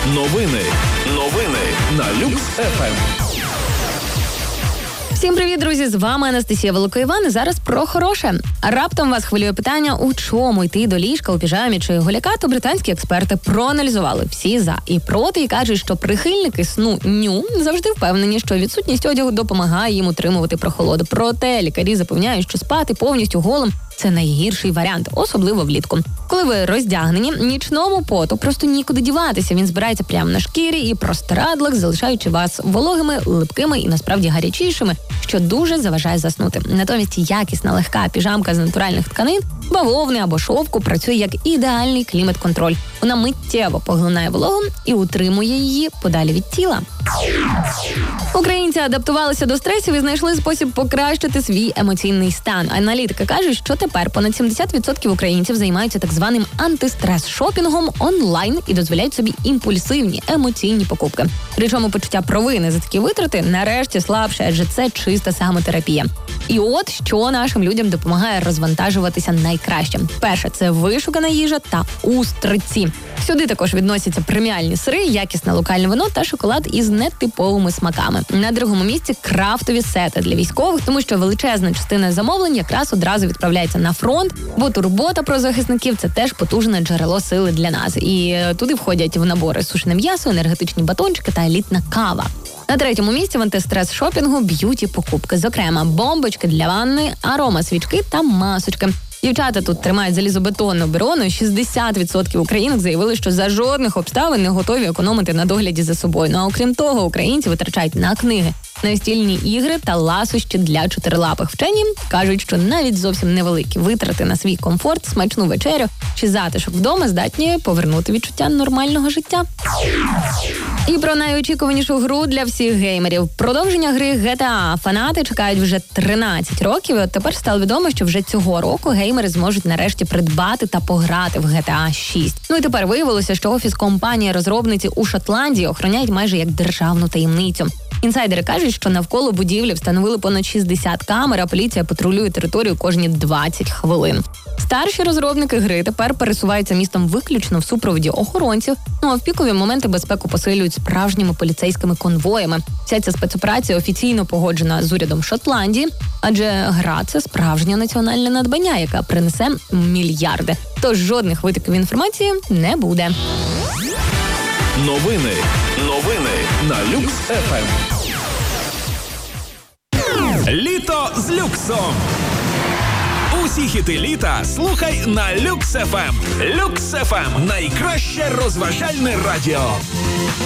Новини на Люкс ФМ. Всім привіт, друзі! З вами Анастасія Великоїван. І зараз про хороше. Раптом вас хвилює питання, у чому йти до ліжка у піжамі чи гуляка, то британські експерти проаналізували всі за і проти і кажуть, що прихильники сну ню завжди впевнені, що відсутність одягу допомагає їм утримувати прохолоду. Проте лікарі запевняють, що спати повністю голим – це найгірший варіант, особливо влітку. Коли ви роздягнені, нічному поту просто нікуди діватися. Він збирається прямо на шкірі і простирадлах, залишаючи вас вологими, липкими і насправді гарячішими, що дуже заважає заснути. Натомість якісна легка піжамка з натуральних тканин, бавовни або шовку працює як ідеальний клімат-контроль. Вона миттєво поглинає вологу і утримує її подалі від тіла. Українці адаптувалися до стресів і знайшли спосіб покращити свій емоційний стан. Аналітики кажуть, що тепер понад 70% українців займаються так званим антистрес-шопінгом онлайн і дозволяють собі імпульсивні емоційні покупки. Причому почуття провини за такі витрати нарешті слабше, адже це чиста самотерапія. І от що нашим людям допомагає розвантажуватися найкраще. Перше – це вишукана їжа та устриці. Сюди також відносяться преміальні сири, якісне локальне вино та шоколад із нетиповими смаками. На другому місці – крафтові сети для військових, тому що величезна частина замовлень якраз одразу відправляється на фронт, бо турбота про захисників – це теж потужне джерело сили для нас. І туди входять в набори сушене м'ясо, енергетичні батончики та елітна кава. На третьому місці в антистрес-шопінгу – б'юті-покупки, зокрема бомбочки для ванни, аромасвічки та масочки. Дівчата тут тримають залізобетонну оборону. 60% українок заявили, що за жодних обставин не готові економити на догляді за собою. Ну а окрім того, українці витрачають на книги, настільні ігри та ласощі для чотирилапих. Вчені кажуть, що навіть зовсім невеликі витрати на свій комфорт, смачну вечерю чи затишок вдома здатні повернути відчуття нормального життя. І про найочікуванішу гру для всіх геймерів. Продовження гри GTA фанати чекають вже 13 років. І от тепер стало відомо, що вже цього року геймери зможуть нарешті придбати та пограти в GTA 6. Ну і тепер виявилося, що офіс компанії-розробниці у Шотландії охороняють майже як державну таємницю. Інсайдери кажуть, що навколо будівлі встановили понад 60 камер, а поліція патрулює територію кожні 20 хвилин. Старші розробники гри тепер пересуваються містом виключно в супроводі охоронців, ну а в пікові моменти безпеку посилюють справжніми поліцейськими конвоями. Вся ця спецоперація офіційно погоджена з урядом Шотландії, адже гра – це справжнє національне надбання, яка принесе мільярди. Тож жодних витоків інформації не буде. Новини на Люкс ФМ. Літо з люксом. Усі хіти літа слухай на Люкс ФМ. Люкс ФМ – найкраще розважальне радіо.